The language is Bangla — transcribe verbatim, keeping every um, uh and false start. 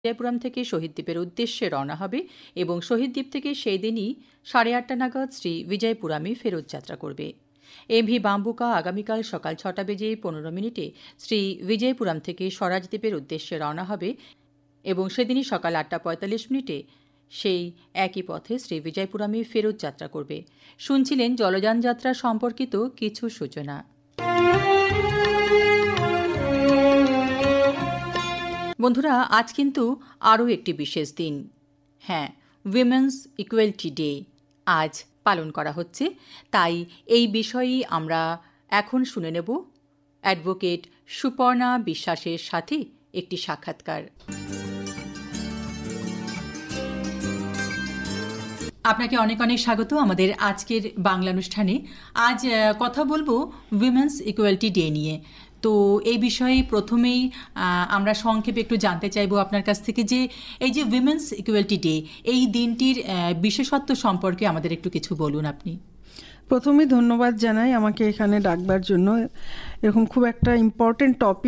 বিজয়পুরম থেকে শহীদ দ্বীপের উদ্দেশ্যে রওনা হবে এবং শহীদ দ্বীপ থেকে সেই দিনই সাড়ে আটটা নাগাদ শ্রী বিজয়পুরামে ফেরত যাত্রা করবে। এমভি বাম্বুকা আগামীকাল সকাল ছটা বেজে পনেরো মিনিটে শ্রী বিজয়পুরম থেকে স্বরাজ দ্বীপের উদ্দেশ্যে রওনা হবে এবং সেদিনই সকাল আটটা পঁয়তাল্লিশ মিনিটে সেই একই পথে শ্রী বিজয়পুরামে ফেরত যাত্রা করবে। শুনছিলেন জলযান যাত্রা সম্পর্কিত কিছু সূচনা। বন্ধুরা, আজ কিন্তু আরও একটি বিশেষ দিন। হ্যাঁ, উইমেন্স ইকুয়ালিটি ডে আজ পালন করা হচ্ছে। তাই এই বিষয়েই আমরা এখন শুনে নেব অ্যাডভোকেট সুপর্ণা বিশ্বাসের সাথে একটি সাক্ষাৎকার। আপনাকে অনেক অনেক স্বাগত আমাদের আজকের বাংলা অনুষ্ঠানে। আজ কথা বলবো উইমেন্স ইকুয়ালিটি ডে নিয়ে। তো এই বিষয়ে প্রথমেই আমরা সংক্ষেপে একটু জানতে চাইবো আপনার কাছ থেকে যে এই যে উইমেন্স ইকুয়ালিটি ডে, এই দিনটির বিশেষত্ব সম্পর্কে আমাদের একটু কিছু বলুন আপনি। প্রথমেই ধন্যবাদ জানাই আমাকে এখানে ডাকবার জন্য। এরকম খুব একটা ইম্পর্টেন্ট টপিক